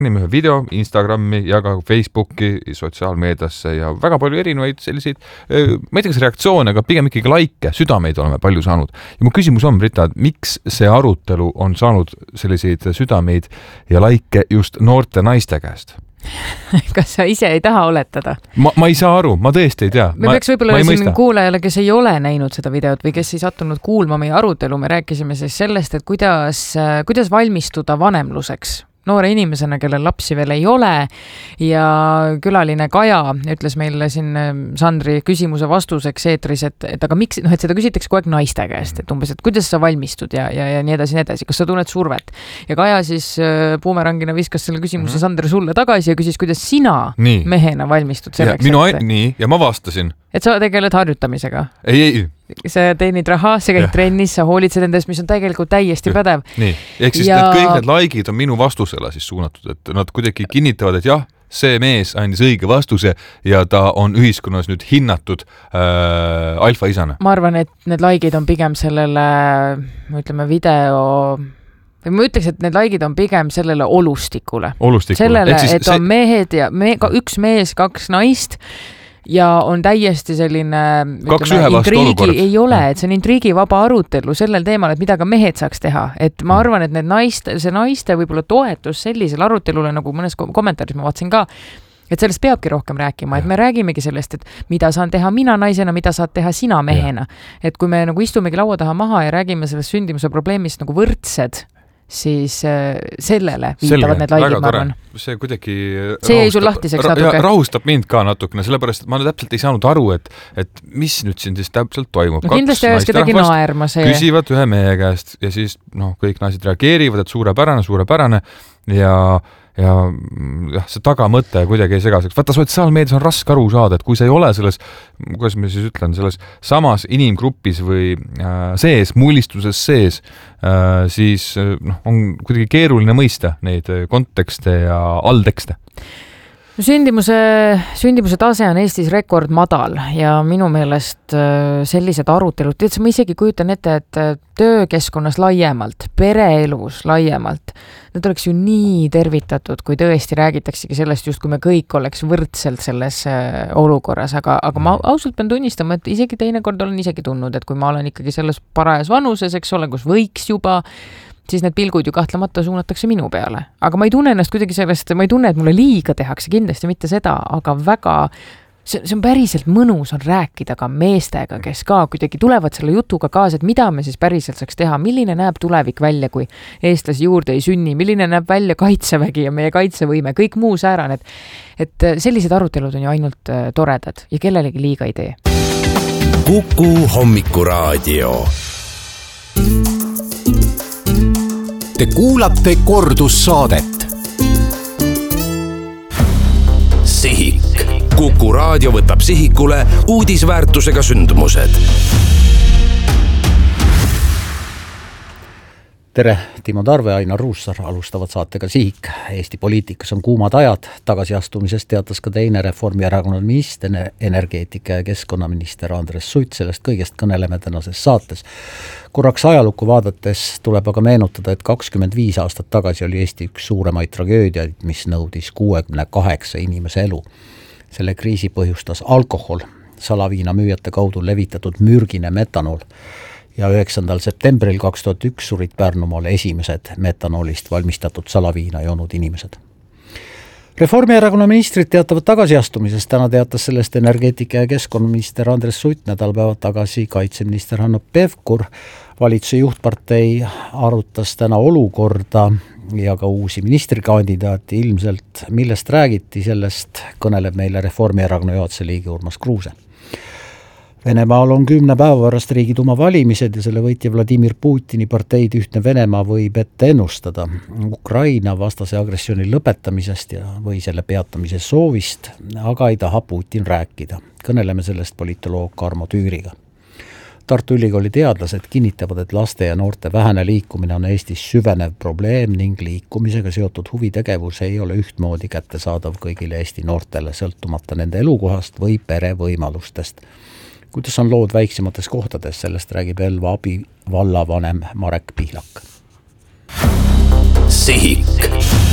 ühe video Instagrami ja ka Facebooki sotsiaalmeediasse ja väga palju erinevaid selliseid, ma ei tea, kas reaktsioone, aga pigem ikkagi laike, südameid oleme palju saanud. Ja mu küsimus on, Brita, miks see arutelu on saanud selliseid südameid ja laike just noorte naiste käest? Kas sa ise ei taha oletada? Ma ei saa aru, ma tõesti ei tea. Me peaks võib-olla siin kuulajale, kes ei ole näinud seda videot või kes ei sattunud kuulma meie arutelu, me rääkisime siis sellest, et kuidas valmistuda vanemluseks noore inimesena, kellel lapsi veel ei ole ja külaline Kaja ütles meile siin Sandri küsimuse vastuseks eetris, et aga miks, et seda küsitakse kogu aeg naiste käest, et umbes, et kuidas sa valmistud ja nii edasi, kas sa tunned survet. Ja Kaja siis buumerangina viskas selle küsimuse Sandri sulle tagasi ja küsis, kuidas sina mehena valmistud selleks. Nii, ja ma vastasin. Et sa tegeled harjutamisega? Ei. Sa teenid raha, sa käid trennis, sa hoolitsed endast, mis on tegelikult täiesti pädev. Nii, ehk siis kõik need laikid on minu vastusele siis suunatud, et nad kuidagi kinnitavad, et jah, see mees andis õige vastuse ja ta on ühiskonnas nüüd hinnatud alfaisana. Ma arvan, et need laikid on pigem sellele, ütleme, video... või ma ütleks, et need laikid on pigem sellele olustikule. Sellele, et on mehed ja üks mees, 2 naist ja on täiesti selline intriigi, ei ole, et see on intriigivaba arutelu sellel teemal, et mida ka mehed saaks teha. Et ma arvan, et see naiste võib-olla toetus sellisel arutelule, nagu mõnes kommentaaris ma vaatasin ka, et sellest peabki rohkem rääkima, et me räägimegi sellest, et mida saan teha mina naisena, mida saad teha sina mehena. Et kui me nagu istumegi laua taha maha ja räägime sellest sündimuse probleemist nagu võrdsed, siis sellele viitavad need laikid, ma arvan. See kuidagi rahustab mind ka natukene, sellepärast, et ma täpselt ei saanud aru, et mis nüüd siin siis täpselt toimub. No kindlasti ajas kedagi naerma see. Küsivad ühe mehe käest ja siis kõik naised reageerivad, et suurepärane ja see tagamõte kuidagi ei segaseks. Vaata, sotsiaalmeedias on raske aru saada, et kui sa ei ole selles, kuidas ma siis ütlen, selles samas inimgrupis või sees, mullistuses sees, siis on kuidagi keeruline mõista neid kontekste ja alltekste. Sündimuse tase on Eestis rekordmadal ja minu meelest sellised arutelud, ma isegi kujutan ette, et töökeskkonnas laiemalt, pereelus laiemalt, need oleks ju nii tervitatud, kui tõesti räägitaksegi sellest, just kui me kõik oleks võrdselt selles olukorras, aga ma ausalt pean tunnistama, et isegi teinekord olen isegi tundnud, et kui ma olen ikkagi selles parajas vanuses, eks ole, kus võiks juba, siis need pilgud ju kahtlemata suunatakse minu peale. Aga ma ei tunne ennast kuidagi sellest, ma ei tunne, et mulle liiga tehakse, kindlasti mitte seda, aga väga, see on päriselt mõnus on rääkida ka meestega, kes ka kuidagi tulevad selle jutuga kaasa, et mida me siis päriselt saaks teha, milline näeb tulevik välja, kui eestlasi juurde ei sünni, milline näeb välja kaitsevägi ja meie kaitsevõime, kõik muu säärane, et sellised arutelud on ju ainult toredad ja kellelegi liiga ei tee. Kuku hommikuraadio. Te kuulate kordussaadet. Sihik. Kuku raadio võtab sihikule uudisväärtusega sündmused. Tere, Timo Tarve, Ainar Ruussaar alustavad saatega Sihik. Eesti poliitikas on kuumad ajad. Tagasiastumisest teatas ka teine Reformierakonna minister, energeetika ja keskkonnaminister Andres Sutt. Sellest kõigest kõneleme tänases saates. Korraks ajalukku vaadates tuleb aga meenutada, et 25 aastat tagasi oli Eesti üks suuremaid tragöödiaid, mis nõudis 68 inimese elu. Selle kriisi põhjustas alkohol, salaviina müüjate kaudu levitatud mürgine metanool. Ja 9. septembril 2001 surid Pärnumaal esimesed metanoolist valmistatud salaviina joonud inimesed. Reformierakonna ministrid teatavad tagasiastumisest. Täna teatas sellest energeetika ja keskkonnaminister Andres Sutt, nädalpäevad tagasi kaitseminister Hanno Pevkur. Valitsuse juhtpartei arutas täna olukorda ja ka uusi ministrikandidaati. Ilmselt millest räägiti, sellest kõneleb meile Reformierakonna juhatuse liige Urmas Kruuse. Venemaal on 10 päeva pärast Riigiduuma valimised ja selle võitja Vladimir Putini parteid Ühtne Venemaa võib ette ennustada Ukraina vastase agressiooni lõpetamisest või selle peatamise soovist, aga ei taha Putin rääkida. Kõneleme sellest politoloog Karmo Tüüriga. Tartu Ülikooli teadlased kinnitavad, et laste ja noorte vähene liikumine on Eestis süvenev probleem ning liikumisega seotud huvitegevus ei ole ühtmoodi kättesaadav kõigile Eesti noortele, sõltumata nende elukohast või pere võimalustest. Kuidas on lood väiksemates kohtades, sellest räägib Elva abi vallavanem Marek Pihlak. Sihik.